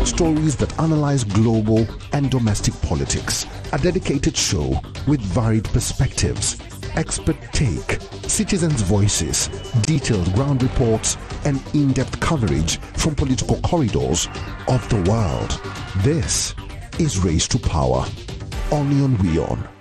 stories that analyze global and domestic politics. A dedicated show with varied perspectives, expert take, citizens' voices, detailed ground reports, and in-depth coverage from political corridors of the world. This is Race to Power. Onion Weon.